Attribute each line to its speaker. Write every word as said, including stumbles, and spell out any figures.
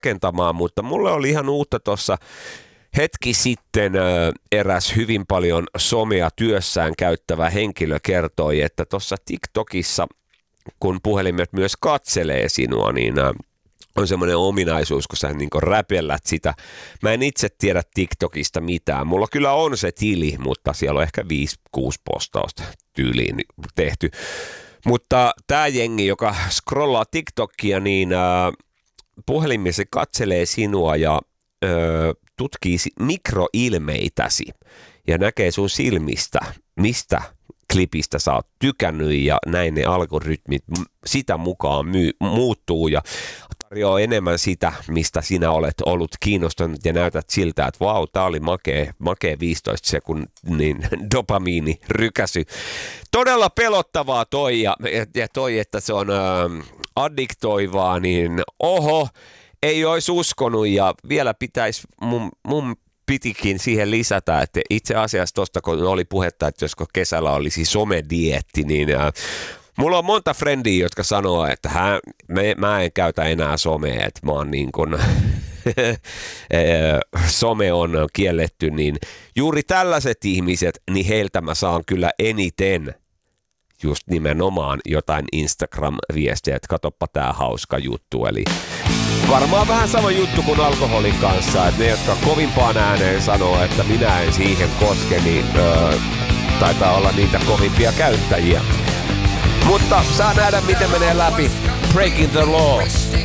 Speaker 1: rakentamaan, mutta mulle oli ihan uutta tuossa hetki sitten eräs hyvin paljon somea työssään käyttävä henkilö kertoi, että tuossa TikTokissa, kun puhelimet myös katselee sinua, niin on semmoinen ominaisuus, kun sä niin kuin räpellät sitä. Mä en itse tiedä TikTokista mitään. Mulla kyllä on se tili, mutta siellä on ehkä viisi kuusi postausta tyyliin tehty. Mutta tää jengi, joka scrollaa TikTokia, niin äh, puhelimessa katselee sinua ja äh, tutkii mikroilmeitäsi ja näkee sun silmistä, mistä klipistä sä oot tykännyt ja näin ne algoritmit sitä mukaan myy, muuttuu ja tarjoaa enemmän sitä, mistä sinä olet ollut kiinnostunut ja näytät siltä, että vau, tää oli makea, makea viisitoista sekunnin dopamiinirykäsy. Todella pelottavaa toi ja, ja toi, että se on äh, addiktoivaa, niin oho, ei olisi uskonut ja vielä pitäisi mun, mun pitikin siihen lisätä, että itse asiassa tuosta kun oli puhetta, että josko kesällä olisi somedieetti, niin äh, mulla on monta frendiä, jotka sanoo, että hän, me, mä en käytä enää somea, että mä oon niin kuin some on kielletty, niin juuri tällaiset ihmiset, niin heiltä mä saan kyllä eniten just nimenomaan jotain Instagram-viestejä, että katoppa tää hauska juttu, eli varmaan vähän sama juttu kuin alkoholin kanssa, että ne, jotka kovimpaan ääneen sanoo, että minä en siihen koske, niin öö, taitaa olla niitä kovimpia käyttäjiä. Mutta saa nähdä, miten menee läpi Breaking the Law.